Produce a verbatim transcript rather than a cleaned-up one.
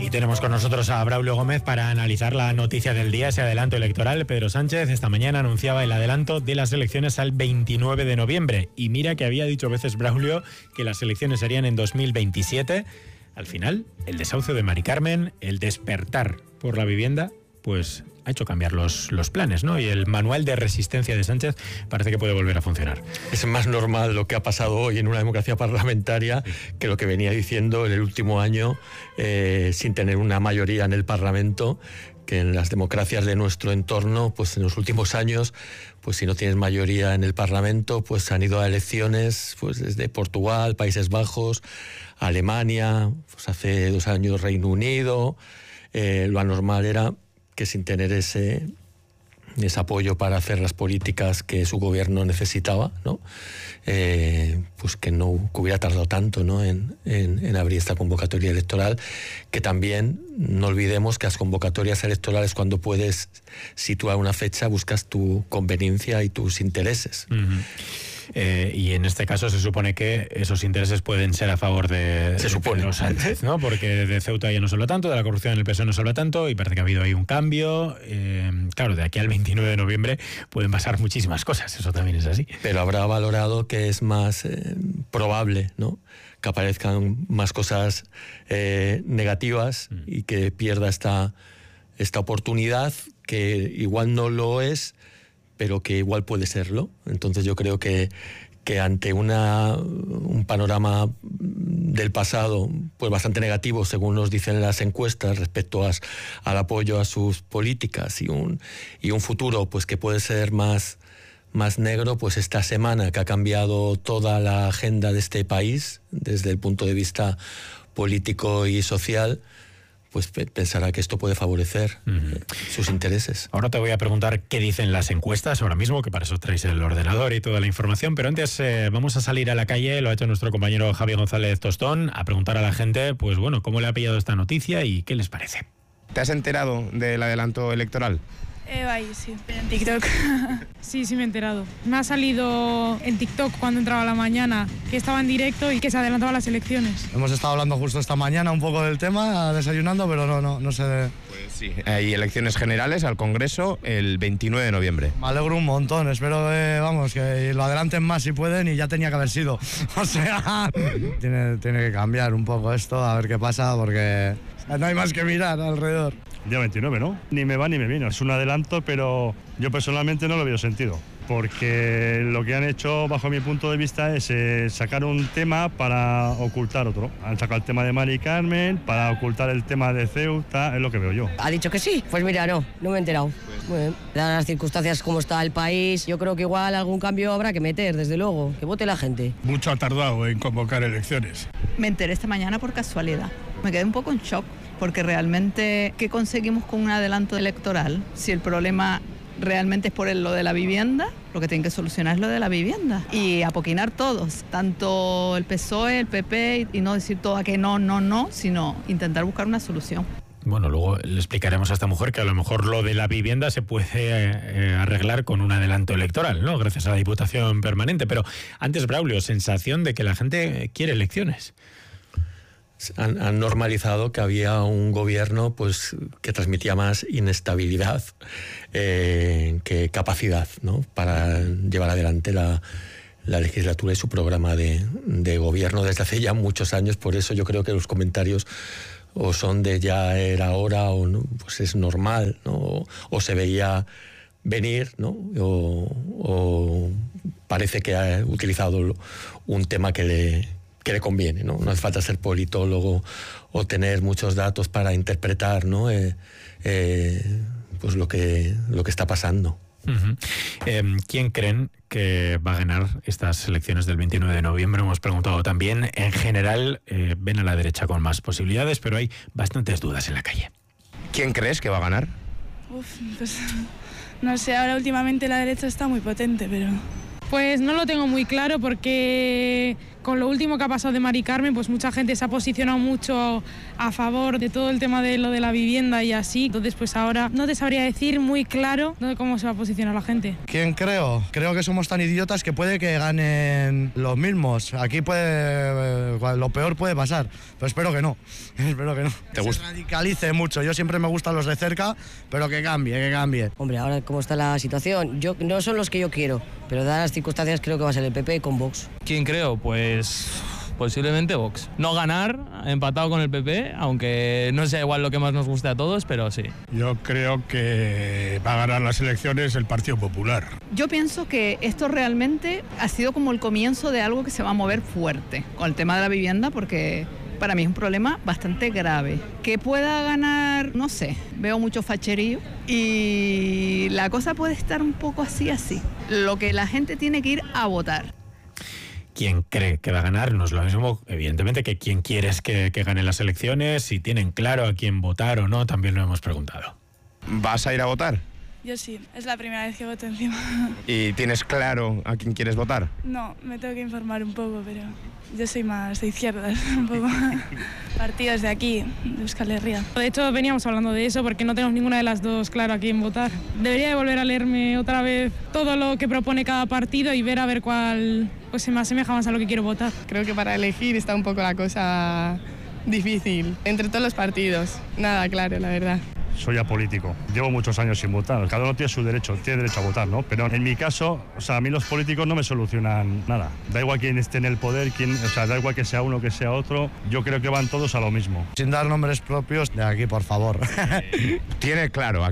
Y tenemos con nosotros a Braulio Gómez para analizar la noticia del día, ese adelanto electoral. Pedro Sánchez esta mañana anunciaba el adelanto de las elecciones al veintinueve de noviembre. Y mira que había dicho veces Braulio que las elecciones serían en dos mil veintisiete. Al final, el desahucio de Mari Carmen, el despertar por la vivienda, pues ha hecho cambiar los, los planes, ¿no? Y el manual de resistencia de Sánchez parece que puede volver a funcionar. Es más normal lo que ha pasado hoy en una democracia parlamentaria que lo que venía diciendo en el último año eh, sin tener una mayoría en el Parlamento, que en las democracias de nuestro entorno, pues en los últimos años, pues si no tienes mayoría en el Parlamento, pues han ido a elecciones pues desde Portugal, Países Bajos, Alemania, pues hace dos años Reino Unido. Eh, lo anormal era que sin tener ese, ese apoyo para hacer las políticas que su gobierno necesitaba, ¿no? Eh, pues que no que hubiera tardado tanto, ¿no? en, en, en abrir esta convocatoria electoral, que también no olvidemos que las convocatorias electorales, cuando puedes situar una fecha, buscas tu conveniencia y tus intereses. Uh-huh. Eh, y en este caso se supone que esos intereses pueden ser a favor de, se supone. de Pedro Sánchez, ¿no? Porque de Ceuta ya no se habla tanto, de la corrupción en el P S O E no se habla tanto, y parece que ha habido ahí un cambio. Eh, claro, de aquí al veintinueve de noviembre pueden pasar muchísimas cosas, eso también es así. Pero habrá valorado que es más eh, probable, ¿no?, que aparezcan más cosas eh, negativas mm. y que pierda esta, esta oportunidad, que igual no lo es, pero que igual puede serlo. Entonces yo creo que, que ante una, un panorama del pasado pues bastante negativo, según nos dicen las encuestas, respecto a, al apoyo a sus políticas, y un, y un futuro pues que puede ser más, más negro, pues esta semana que ha cambiado toda la agenda de este país desde el punto de vista político y social, pues pensará que esto puede favorecer uh-huh. sus intereses. Ahora te voy a preguntar qué dicen las encuestas ahora mismo, que para eso traéis el ordenador y toda la información, pero antes eh, vamos a salir a la calle, lo ha hecho nuestro compañero Javi González Tostón, a preguntar a la gente, pues bueno, cómo le ha pillado esta noticia y qué les parece. ¿Te has enterado del adelanto electoral? Eh, ahí, sí, en TikTok. Sí, sí me he enterado. Me ha salido en TikTok cuando entraba a la mañana que estaba en directo y que se adelantaban las elecciones. Hemos estado hablando justo esta mañana un poco del tema, desayunando, pero no, no, no sé. De... Pues sí, hay elecciones generales al Congreso el veintinueve de noviembre. Me alegro un montón, espero que, vamos, que lo adelanten más si pueden, y ya tenía que haber sido. O sea, tiene, tiene que cambiar un poco esto, a ver qué pasa, porque no hay más que mirar alrededor. Día veintinueve, ¿no? Ni me va ni me viene. Es un adelanto, pero yo personalmente no lo veo sentido. Porque lo que han hecho, bajo mi punto de vista, es eh, sacar un tema para ocultar otro. Han sacado el tema de Mari Carmen para ocultar el tema de Ceuta, es lo que veo yo. ¿Ha dicho que sí? Pues mira, no, no me he enterado. Muy bien. Dadas las circunstancias como está el país, yo creo que igual algún cambio habrá que meter, desde luego. Que vote la gente. Mucho ha tardado en convocar elecciones. Me enteré esta mañana por casualidad. Me quedé un poco en shock, porque realmente, ¿qué conseguimos con un adelanto electoral? Si el problema realmente es por el, lo de la vivienda, lo que tienen que solucionar es lo de la vivienda y apoquinar todos, tanto el P S O E, el P P, y no decir todo a que no, no, no, sino intentar buscar una solución. Bueno, luego le explicaremos a esta mujer que a lo mejor lo de la vivienda se puede eh, arreglar con un adelanto electoral, ¿no? Gracias a la Diputación Permanente. Pero antes, Braulio, sensación de que la gente quiere elecciones. Han, han normalizado que había un gobierno pues que transmitía más inestabilidad eh, que capacidad, ¿no?, para llevar adelante la, la legislatura y su programa de, de gobierno desde hace ya muchos años. Por eso yo creo que los comentarios o son de ya era hora o no, pues es normal, ¿no?, o, o se veía venir, ¿no?, o, o parece que ha utilizado un tema que le que le conviene, ¿no? No hace falta ser politólogo o tener muchos datos para interpretar, ¿no?, eh, eh, pues lo que, lo que está pasando. Uh-huh. Eh, ¿Quién creen que va a ganar estas elecciones del veintinueve de noviembre? Hemos preguntado también. En general, eh, ven a la derecha con más posibilidades, pero hay bastantes dudas en la calle. ¿Quién crees que va a ganar? Uf, pues no sé, ahora últimamente la derecha está muy potente, pero... Pues no lo tengo muy claro porque Con lo último que ha pasado de Mari Carmen, pues mucha gente se ha posicionado mucho a favor de todo el tema de lo de la vivienda y así. Entonces, pues ahora no te sabría decir muy claro cómo se va a posicionar la gente. ¿Quién creo? Creo que somos tan idiotas que puede que ganen los mismos. Aquí puede, lo peor puede pasar, pero espero que no. Espero que no. ¿Te gusta? Se radicalice mucho. Yo siempre me gustan los de cerca, pero que cambie, que cambie. Hombre, ahora cómo está la situación, yo no son los que yo quiero, pero dadas las circunstancias creo que va a ser el P P con Vox. ¿Quién creo? Pues posiblemente Vox. No ganar, empatado con el P P, aunque no sea igual lo que más nos guste a todos, pero sí. Yo creo que va a ganar las elecciones el Partido Popular. Yo pienso que esto realmente ha sido como el comienzo de algo que se va a mover fuerte con el tema de la vivienda, porque para mí es un problema bastante grave. Que pueda ganar, no sé, veo mucho facherío y la cosa puede estar un poco así, así. Lo que la gente tiene que ir a votar. ¿Quién cree que va a ganar? No es lo mismo, evidentemente, que quién quieres que, que gane las elecciones. Si tienen claro a quién votar o no, también lo hemos preguntado. ¿Vas a ir a votar? Yo sí, es la primera vez que voto encima. ¿Y tienes claro a quién quieres votar? No, me tengo que informar un poco, pero yo soy más de izquierdas, un poco. Partidos de aquí, de Euskal Herria. De hecho, veníamos hablando de eso porque no tenemos ninguna de las dos claro a quién votar. Debería de volver a leerme otra vez todo lo que propone cada partido y ver a ver cuál pues, se me asemeja más a lo que quiero votar. Creo que para elegir está un poco la cosa difícil. Entre todos los partidos, nada claro, la verdad. Soy apolítico. Llevo muchos años sin votar. Cada uno tiene su derecho, tiene derecho a votar, ¿no? Pero en mi caso, o sea, a mí los políticos no me solucionan nada. Da igual quién esté en el poder, quién, o sea, da igual que sea uno que sea otro. Yo creo que van todos a lo mismo. Sin dar nombres propios, de aquí, por favor. Tiene claro a